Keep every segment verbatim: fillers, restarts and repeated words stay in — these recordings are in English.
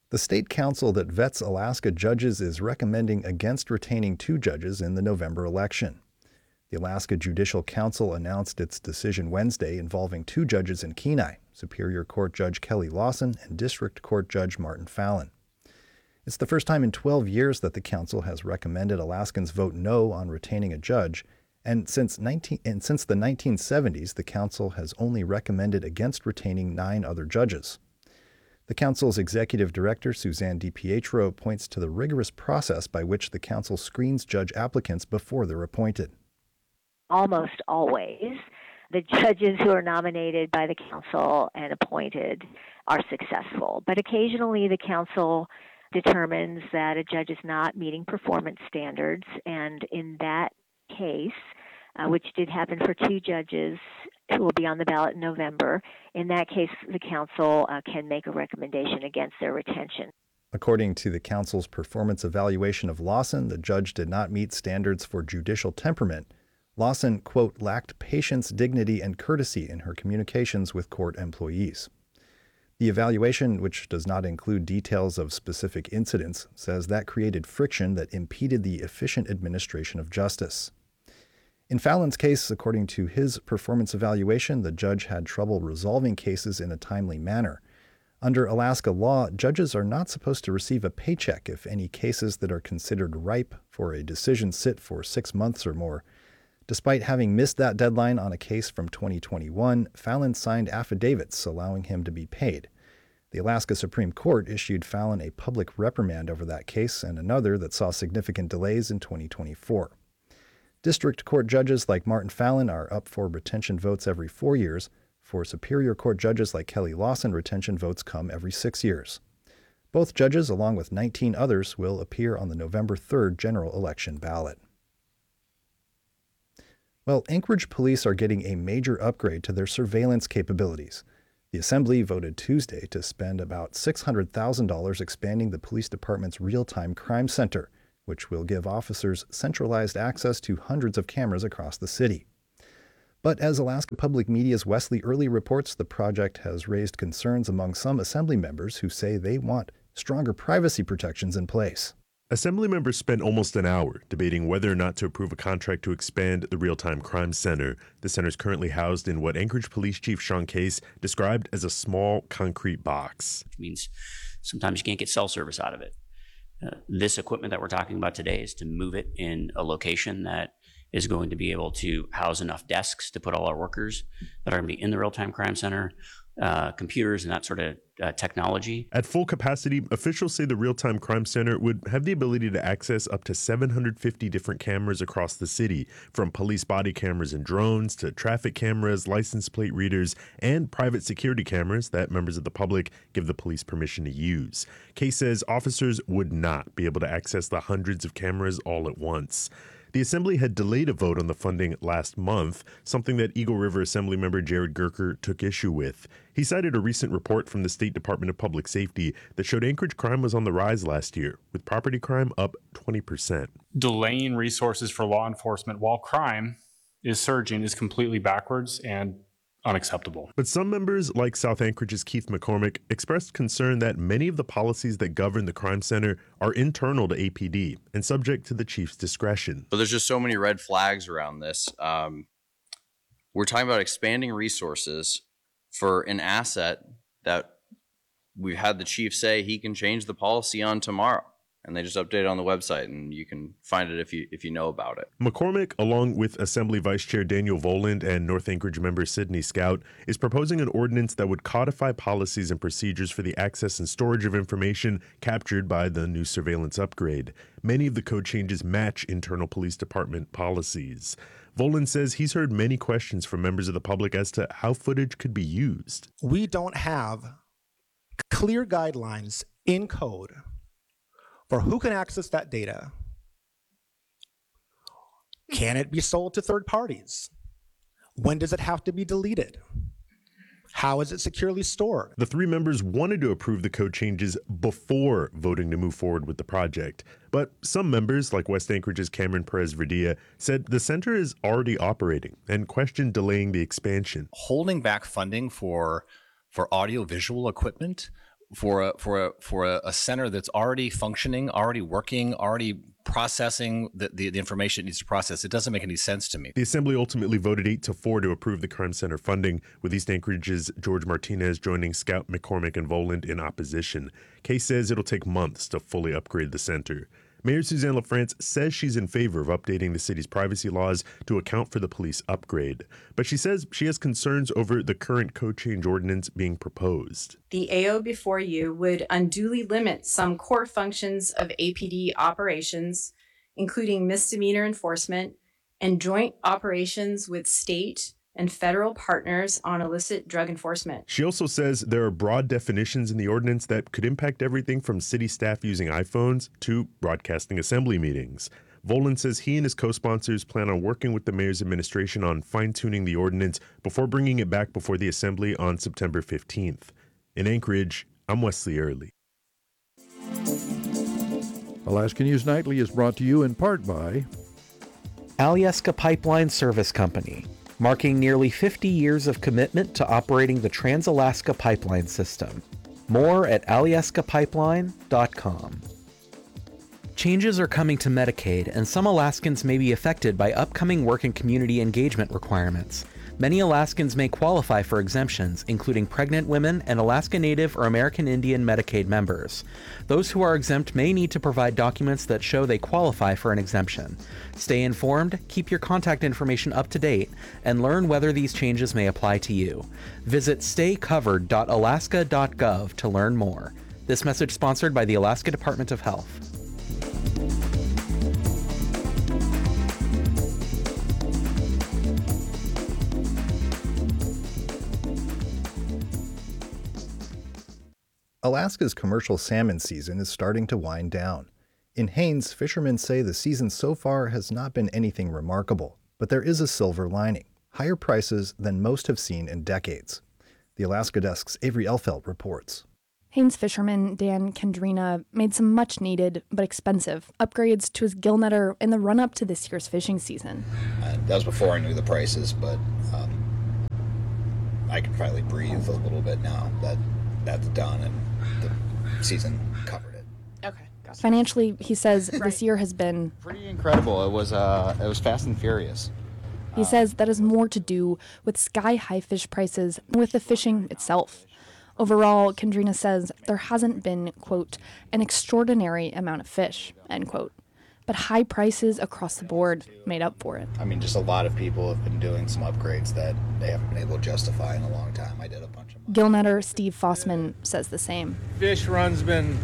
The state council that vets Alaska judges is recommending against retaining two judges in the November election. The Alaska Judicial Council announced its decision Wednesday involving two judges in Kenai, Superior Court Judge Kelly Lawson and District Court Judge Martin Fallon. It's the first time in twelve years that the council has recommended Alaskans vote no on retaining a judge, and since, nineteen, and since the nineteen seventies, the council has only recommended against retaining nine other judges. The council's executive director, Suzanne DiPietro, points to the rigorous process by which the council screens judge applicants before they're appointed. Almost always, the judges who are nominated by the council and appointed are successful, but occasionally the council determines that a judge is not meeting performance standards, and in that case, uh, which did happen for two judges who will be on the ballot in November, in that case, the council uh, can make a recommendation against their retention. According to the council's performance evaluation of Lawson, the judge did not meet standards for judicial temperament. Lawson, quote, lacked patience, dignity, and courtesy in her communications with court employees. The evaluation, which does not include details of specific incidents, says that created friction that impeded the efficient administration of justice. In Fallon's case, according to his performance evaluation, the judge had trouble resolving cases in a timely manner. Under Alaska law, judges are not supposed to receive a paycheck if any cases that are considered ripe for a decision sit for six months or more. Despite having missed that deadline on a case from twenty twenty-one, Fallon signed affidavits allowing him to be paid. The Alaska Supreme Court issued Fallon a public reprimand over that case and another that saw significant delays in twenty twenty-four. District court judges like Martin Fallon are up for retention votes every four years. For Superior Court judges like Kelly Lawson, retention votes come every six years. Both judges, along with nineteen others, will appear on the November third general election ballot. Well, Anchorage police are getting a major upgrade to their surveillance capabilities. The Assembly voted Tuesday to spend about six hundred thousand dollars expanding the police department's real-time crime center, which will give officers centralized access to hundreds of cameras across the city. But as Alaska Public Media's Wesley Early reports, the project has raised concerns among some Assembly members who say they want stronger privacy protections in place. Assembly members spent almost an hour debating whether or not to approve a contract to expand the Real-Time Crime Center. The center is currently housed in what Anchorage Police Chief Sean Case described as a small concrete box. Which means sometimes you can't get cell service out of it. Uh, this equipment that we're talking about today is to move it in a location that is going to be able to house enough desks to put all our workers that are going to be in the Real-Time Crime Center, uh, computers and that sort of uh, technology. At full capacity, officials say the Real-Time Crime Center would have the ability to access up to seven hundred fifty different cameras across the city, from police body cameras and drones to traffic cameras, license plate readers, and private security cameras that members of the public give the police permission to use. Case says officers would not be able to access the hundreds of cameras all at once. The Assembly had delayed a vote on the funding last month, something that Eagle River Assembly member Jared Gerker took issue with. He cited a recent report from the State Department of Public Safety that showed Anchorage crime was on the rise last year, with property crime up twenty percent. Delaying resources for law enforcement while crime is surging is completely backwards and unacceptable. But some members, like South Anchorage's Keith McCormick, expressed concern that many of the policies that govern the crime center are internal to A P D and subject to the chief's discretion. But there's just so many red flags around this. Um, we're talking about expanding resources for an asset that we've had the chief say he can change the policy on tomorrow. And they just update it on the website, and you can find it if you if you know about it. McCormick, along with Assembly Vice Chair Daniel Voland and North Anchorage member Sidney Scout, is proposing an ordinance that would codify policies and procedures for the access and storage of information captured by the new surveillance upgrade. Many of the code changes match internal police department policies. Voland says he's heard many questions from members of the public as to how footage could be used. We don't have clear guidelines in code for who can access that data. Can it be sold to third parties? When does it have to be deleted? How is it securely stored? The three members wanted to approve the code changes before voting to move forward with the project. But some members, like West Anchorage's Cameron Perez-Verdia, said the center is already operating and questioned delaying the expansion. Holding back funding for, for audiovisual equipment for a, for a, for a, a center that's already functioning, already working, already processing the, the, the information it needs to process, it doesn't make any sense to me. The Assembly ultimately voted eight to four to approve the Crime Center funding, with East Anchorage's George Martinez joining Scout, McCormick, and Voland in opposition. Kay says it'll take months to fully upgrade the center. Mayor Suzanne LaFrance says she's in favor of updating the city's privacy laws to account for the police upgrade, but she says she has concerns over the current code change ordinance being proposed. The A O before you would unduly limit some core functions of A P D operations, including misdemeanor enforcement and joint operations with state and federal partners on illicit drug enforcement. She also says there are broad definitions in the ordinance that could impact everything from city staff using iPhones to broadcasting assembly meetings. Voland says he and his co-sponsors plan on working with the mayor's administration on fine-tuning the ordinance before bringing it back before the assembly on September fifteenth. In Anchorage, I'm Wesley Early. Alaska News Nightly is brought to you in part by Alyeska Pipeline Service Company, marking nearly fifty years of commitment to operating the Trans-Alaska Pipeline System. More at alyeska pipeline dot com. Changes are coming to Medicaid, and some Alaskans may be affected by upcoming work and community engagement requirements. Many Alaskans may qualify for exemptions, including pregnant women and Alaska Native or American Indian Medicaid members. Those who are exempt may need to provide documents that show they qualify for an exemption. Stay informed, keep your contact information up to date, and learn whether these changes may apply to you. Visit stay covered dot alaska dot gov to learn more. This message sponsored by the Alaska Department of Health. Alaska's commercial salmon season is starting to wind down. In Haines, fishermen say the season so far has not been anything remarkable, but there is a silver lining: higher prices than most have seen in decades. The Alaska Desk's Avery Elfelt reports. Haines fisherman Dan Kendrina made some much-needed but expensive upgrades to his gill netter in the run-up to this year's fishing season. Uh, that was before I knew the prices, but um, I can finally breathe a little bit now that that's done and the season covered it. Okay. Gotcha. Financially, he says this year has been pretty incredible. It was uh, it was fast and furious. He uh, says that has more to do with sky-high fish prices than with the fishing itself. Overall, Kendrina says there hasn't been, quote, an extraordinary amount of fish, end quote. But high prices across the board made up for it. I mean, just a lot of people have been doing some upgrades that they haven't been able to justify in a long time. I did a bunch of gill netter Steve Fossman says the same. Fish run's been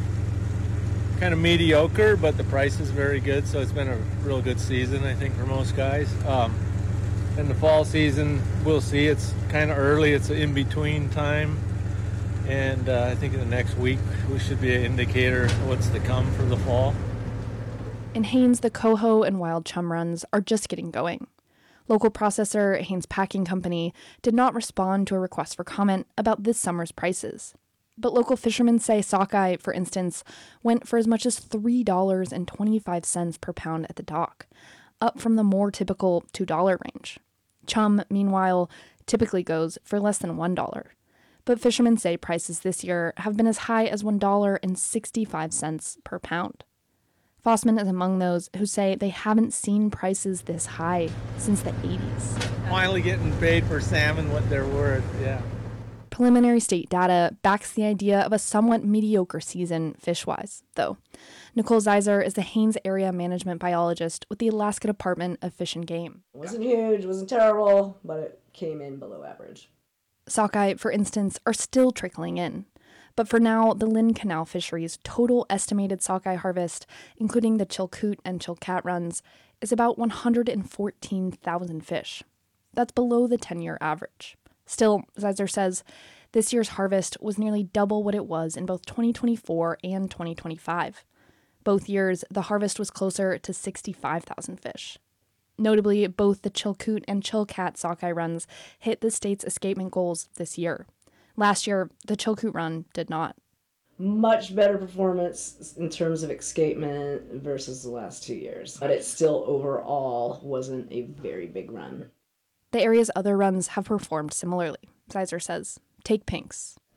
kind of mediocre, but the price is very good, so it's been a real good season, I think, for most guys. Um, in the fall season, we'll see. It's kind of early. It's an in-between time. And uh, I think in the next week, we should be an indicator of what's to come for the fall. In Haines, the coho and wild chum runs are just getting going. Local processor Haines Packing Company did not respond to a request for comment about this summer's prices. But local fishermen say sockeye, for instance, went for as much as three dollars and twenty-five cents per pound at the dock, up from the more typical two dollars range. Chum, meanwhile, typically goes for less than one dollar. But fishermen say prices this year have been as high as one dollar and sixty-five cents per pound. Fossman is among those who say they haven't seen prices this high since the eighties. Finally getting paid for salmon what they're worth, yeah. Preliminary state data backs the idea of a somewhat mediocre season fish-wise, though. Nicole Zeiser is the Haines area management biologist with the Alaska Department of Fish and Game. It wasn't huge, it wasn't terrible, but it came in below average. Sockeye, for instance, are still trickling in. But for now, the Lynn Canal fisheries' total estimated sockeye harvest, including the Chilkoot and Chilkat runs, is about one hundred fourteen thousand fish. That's below the ten-year average. Still, Zeiser says, this year's harvest was nearly double what it was in both twenty twenty-four and twenty twenty-five. Both years, the harvest was closer to sixty-five thousand fish. Notably, both the Chilkoot and Chilkat sockeye runs hit the state's escapement goals this year. Last year, the Chilkoot run did not. Much better performance in terms of escapement versus the last two years, but it still overall wasn't a very big run. The area's other runs have performed similarly, Zeiser says. Take Pinks.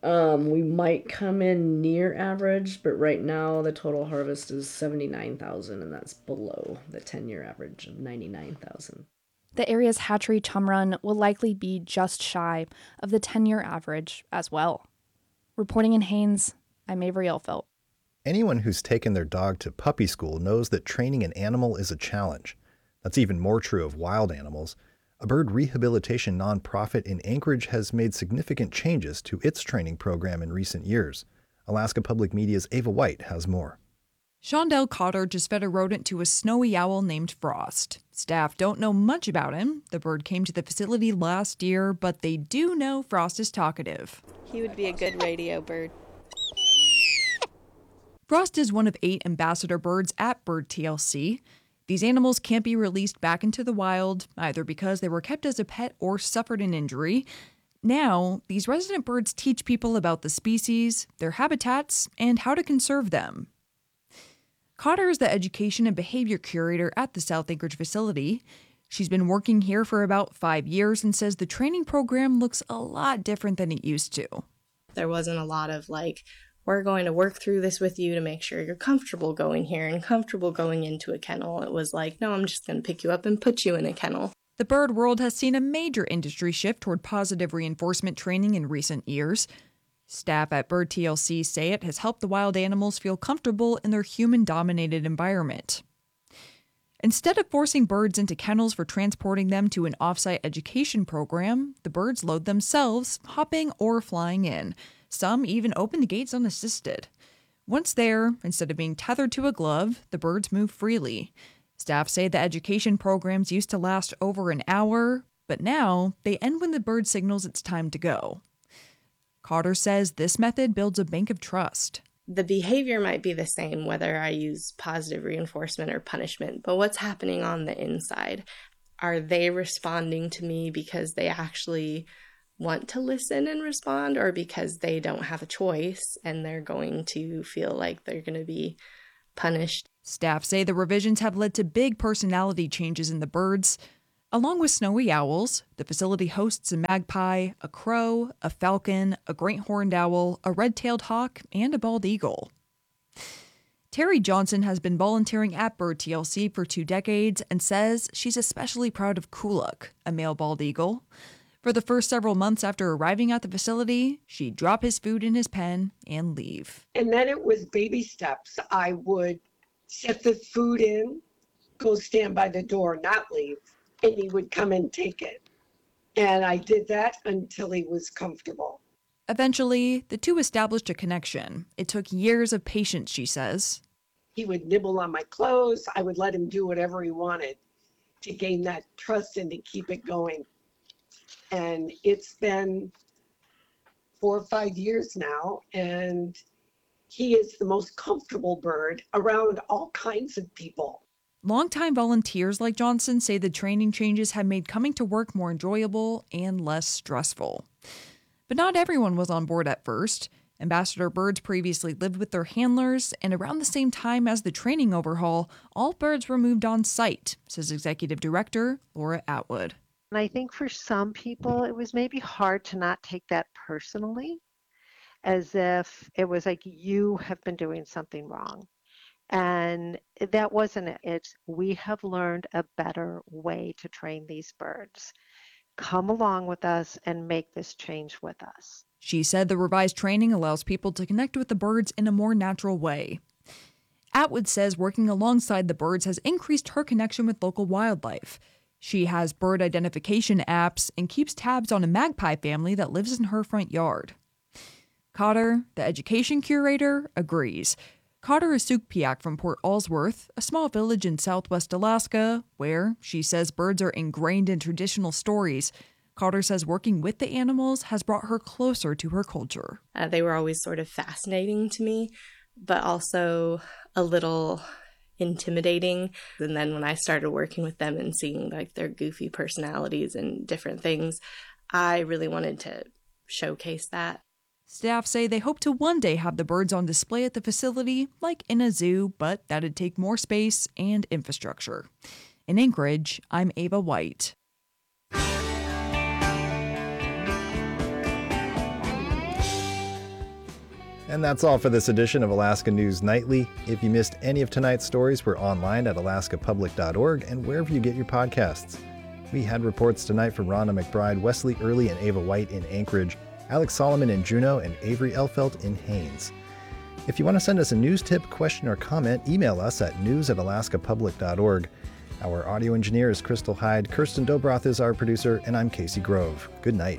Um, we might come in near average, but right now the total harvest is seventy-nine thousand, and that's below the ten-year average of ninety-nine thousand. The area's hatchery chum run will likely be just shy of the ten-year average as well. Reporting in Haines, I'm Avery Elfelt. Anyone who's taken their dog to puppy school knows that training an animal is a challenge. That's even more true of wild animals. A bird rehabilitation nonprofit in Anchorage has made significant changes to its training program in recent years. Alaska Public Media's Ava White has more. Shondell Cotter just fed a rodent to a snowy owl named Frost. Staff don't know much about him. The bird came to the facility last year, but they do know Frost is talkative. He would be a good radio bird. Frost is one of eight ambassador birds at Bird T L C. These animals can't be released back into the wild, either because they were kept as a pet or suffered an injury. Now, these resident birds teach people about the species, their habitats, and how to conserve them. Cotter is the education and behavior curator at the South Anchorage facility. She's been working here for about five years and says the training program looks a lot different than it used to. There wasn't a lot of like, we're going to work through this with you to make sure you're comfortable going here and comfortable going into a kennel. It was like, no, I'm just going to pick you up and put you in a kennel. The bird world has seen a major industry shift toward positive reinforcement training in recent years. Staff at Bird T L C say it has helped the wild animals feel comfortable in their human-dominated environment. Instead of forcing birds into kennels for transporting them to an off-site education program, the birds load themselves, hopping or flying in. Some even open the gates unassisted. Once there, instead of being tethered to a glove, the birds move freely. Staff say the education programs used to last over an hour, but now they end when the bird signals it's time to go. Cotter says this method builds a bank of trust. The behavior might be the same whether I use positive reinforcement or punishment, but what's happening on the inside? Are they responding to me because they actually want to listen and respond, or because they don't have a choice and they're going to feel like they're going to be punished? Staff say the revisions have led to big personality changes in the birds. Along with snowy owls, the facility hosts a magpie, a crow, a falcon, a great horned owl, a red-tailed hawk, and a bald eagle. Terry Johnson has been volunteering at Bird T L C for two decades and says she's especially proud of Kuluk, a male bald eagle. For the first several months after arriving at the facility, she'd drop his food in his pen and leave. And then it was baby steps. I would set the food in, go stand by the door, not leave, and he would come and take it. And I did that until he was comfortable. Eventually, the two established a connection. It took years of patience, she says. He would nibble on my clothes. I would let him do whatever he wanted to gain that trust and to keep it going. And it's been four or five years now, and he is the most comfortable bird around all kinds of people. Longtime volunteers like Johnson say the training changes have made coming to work more enjoyable and less stressful. But not everyone was on board at first. Ambassador birds previously lived with their handlers, and around the same time as the training overhaul, all birds were moved on site, says Executive Director Laura Atwood. And I think for some people, it was maybe hard to not take that personally, as if it was like, you have been doing something wrong. And that wasn't it. It's, we have learned a better way to train these birds. Come along with us and make this change with us. She said the revised training allows people to connect with the birds in a more natural way. Atwood says working alongside the birds has increased her connection with local wildlife. She has bird identification apps and keeps tabs on a magpie family that lives in her front yard. Cotter, the education curator, agrees. Cotter is Sukpiak from Port Allsworth, a small village in southwest Alaska, where, she says, birds are ingrained in traditional stories. Cotter says working with the animals has brought her closer to her culture. Uh, they were always sort of fascinating to me, but also a little intimidating. And then when I started working with them and seeing like their goofy personalities and different things, I really wanted to showcase that. Staff say they hope to one day have the birds on display at the facility, like in a zoo, but that'd take more space and infrastructure. In Anchorage, I'm Ava White. And that's all for this edition of Alaska News Nightly. If you missed any of tonight's stories, we're online at alaska public dot org and wherever you get your podcasts. We had reports tonight from Rhonda McBride, Wesley Early and Ava White in Anchorage, Alex Solomon in Juneau, and Avery Elfelt in Haines. If you want to send us a news tip, question, or comment, email us at news at alaska public dot org. Our audio engineer is Crystal Hyde, Kirsten Dobroth is our producer, and I'm Casey Grove. Good night.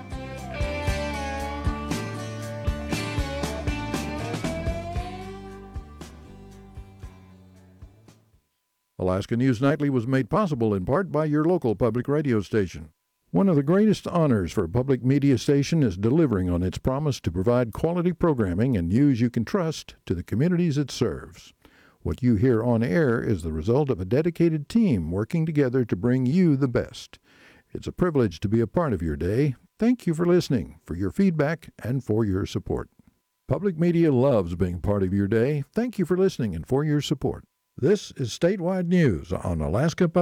Alaska News Nightly was made possible in part by your local public radio station. One of the greatest honors for a public media station is delivering on its promise to provide quality programming and news you can trust to the communities it serves. What you hear on air is the result of a dedicated team working together to bring you the best. It's a privilege to be a part of your day. Thank you for listening, for your feedback, and for your support. Public media loves being part of your day. Thank you for listening and for your support. This is Statewide News on Alaska Public